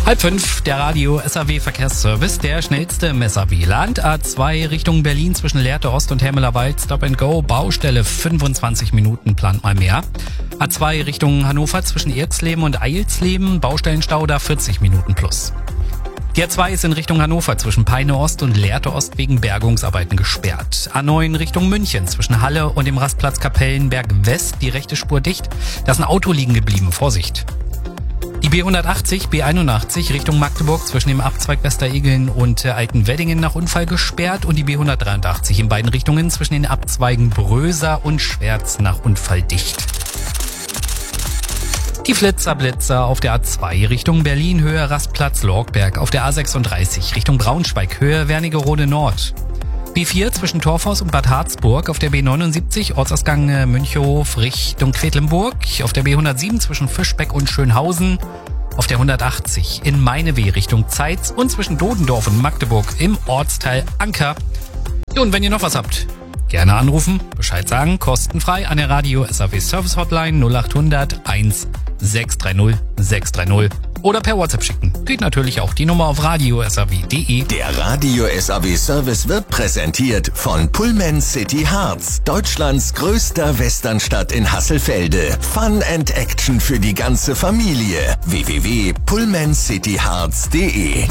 4:30, der Radio SAW Verkehrsservice, der schnellste im SAW-Land. A2 Richtung Berlin zwischen Lehrte Ost und Hermelerwald, Stop and Go, Baustelle 25 Minuten, plant mal mehr. A2 Richtung Hannover zwischen Erxleben und Eilsleben, Baustellenstau da 40 Minuten plus. Die A2 ist in Richtung Hannover zwischen Peine Ost und Lehrte Ost wegen Bergungsarbeiten gesperrt. A9 Richtung München zwischen Halle und dem Rastplatz Kapellenberg West, die rechte Spur dicht. Da ist ein Auto liegen geblieben, Vorsicht. Die B180, B81 Richtung Magdeburg zwischen dem Abzweig Westeregeln und Altenweddingen nach Unfall gesperrt und die B183 in beiden Richtungen zwischen den Abzweigen Bröser und Schwerz nach Unfall dicht. Die Flitzer auf der A2 Richtung Berlin Höhe Rastplatz Lorgberg, auf der A36 Richtung Braunschweig Höhe Wernigerode Nord. B4 zwischen Torfhaus und Bad Harzburg, auf der B79 Ortsausgang Münchow Richtung Quedlinburg, auf der B107 zwischen Fischbeck und Schönhausen, auf der 180 in Meineweh Richtung Zeitz und zwischen Dodendorf und Magdeburg im Ortsteil Anker. Und wenn ihr noch was habt, gerne anrufen, Bescheid sagen, kostenfrei an der Radio SAW Service Hotline 0800 1630 630 oder per WhatsApp schicken. Geht natürlich auch die Nummer auf radiosaw.de. Der Radio SAW Service wird präsentiert von Pullman City Harz, Deutschlands größter Westernstadt in Hasselfelde. Fun and Action für die ganze Familie. www.pullmancityharz.de.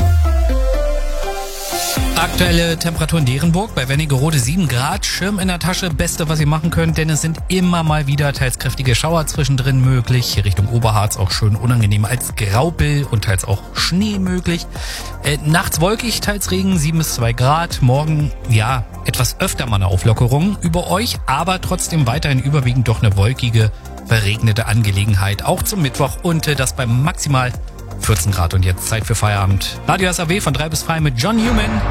Aktuelle Temperatur in Derenburg, bei Wernigerode 7 Grad, Schirm in der Tasche, Beste, was ihr machen könnt, denn es sind immer mal wieder teils kräftige Schauer zwischendrin möglich. Hier Richtung Oberharz auch schön unangenehm als Graupel und teils auch Schnee möglich. Nachts wolkig, teils Regen, 7 bis 2 Grad. Morgen, ja, etwas öfter mal eine Auflockerung über euch, aber trotzdem weiterhin überwiegend doch eine wolkige, verregnete Angelegenheit. Auch zum Mittwoch und das bei maximal 14 Grad. Und jetzt Zeit für Feierabend. Radio SAW von 3 bis 5 mit John Newman.